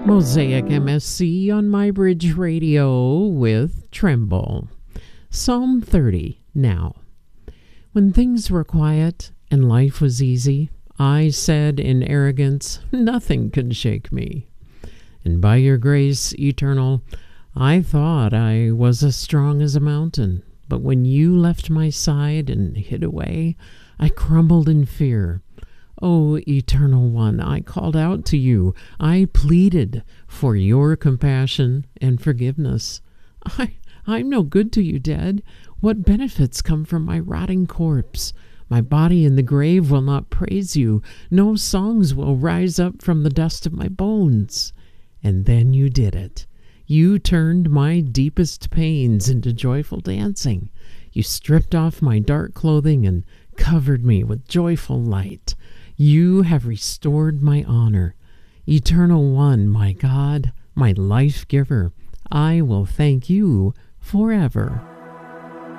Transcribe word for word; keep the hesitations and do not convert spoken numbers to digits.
Mosaic M S C on My Bridge Radio with Tremble. Psalm thirty now. When things were quiet and life was easy, I said in arrogance, nothing can shake me. And by your grace eternal, I thought I was as strong as a mountain. But when you left my side and hid away, I crumbled in fear. O Eternal One, I called out to you. I pleaded for your compassion and forgiveness. I, I'm no good to you, dead. What benefits come from my rotting corpse? My body in the grave will not praise you. No songs will rise up from the dust of my bones. And then you did it. You turned my deepest pains into joyful dancing. You stripped off my dark clothing and covered me with joyful light. You have restored my honor. Eternal One, my God, my life giver, I will thank you forever.